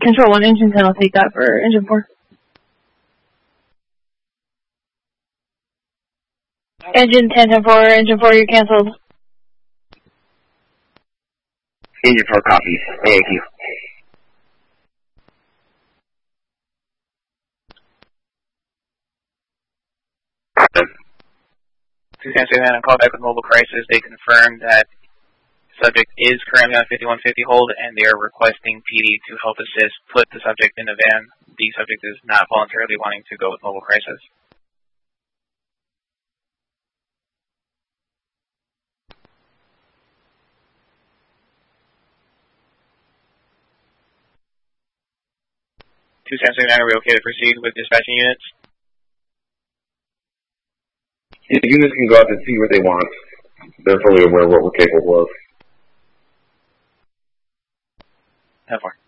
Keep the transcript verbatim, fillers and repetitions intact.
Control one, engine ten, I'll take that for engine four. Engine ten, ten four, engine four, you're canceled. Engine four copies. Thank you. two ten six nine, call back with Mobile Crisis. They confirmed that the subject is currently on fifty-one fifty hold, and they are requesting P D to help assist put the subject in the van. The subject is not voluntarily wanting to go with Mobile Crisis. two ten six nine, are we okay to proceed with dispatching units? Yeah, the units can go out and see what they want. They're fully aware of what we're capable of. ten four.